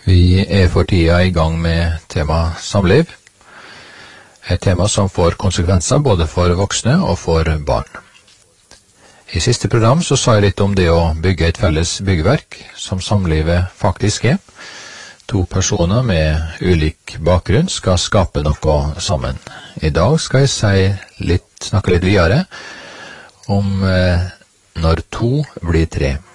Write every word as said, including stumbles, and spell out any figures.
Vi er for tida i gang med tema samliv, et tema som får konsekvenser både for voksne og for barn. I siste program så sa jeg litt om det å bygge et felles byggverk, som samlivet faktisk er. To personer med ulik bakgrunn skal skape noe sammen. I dag skal jeg si litt, snakke litt videre om eh, når to blir tre.